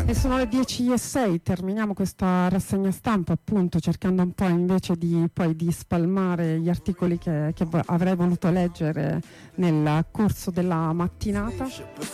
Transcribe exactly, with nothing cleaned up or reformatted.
E sono le dieci e sei, terminiamo questa rassegna stampa appunto cercando un po' invece di poi di spalmare gli articoli che, che avrei voluto leggere nel corso della mattinata.